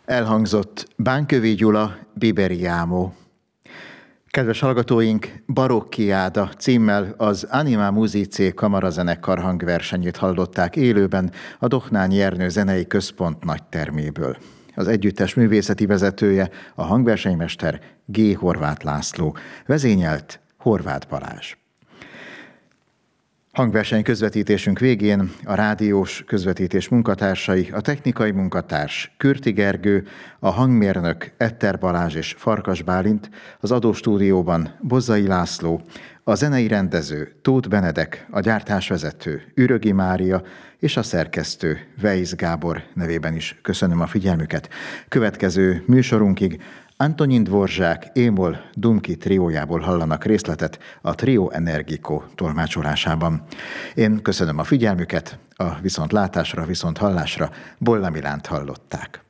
Elhangzott Bánkövi Gyula, Biberiámo. Kedves hallgatóink, Barokkiáda címmel az Anima Musicae kamarazenekar hangversenyét hallották élőben a Dohnányi Ernő Zenei Központ nagyterméből. Az együttes művészeti vezetője, a hangversenymester G. Horváth László, vezényelt Horváth Balázs. Hangverseny közvetítésünk végén a rádiós közvetítés munkatársai, a technikai munkatárs Kürti Gergő, a hangmérnök Etter Balázs és Farkas Bálint, az adóstúdióban Bozzai László, a zenei rendező Tóth Benedek, a gyártásvezető Ürögi Mária és a szerkesztő Weisz Gábor nevében is köszönöm a figyelmüket. Következő műsorunkig Antonin Dvorzsák Émol Dumki triójából hallanak részletet a Trio Energico tolmácsolásában. Én köszönöm a figyelmüket, a viszontlátásra, viszonthallásra Bolla Milánt hallották.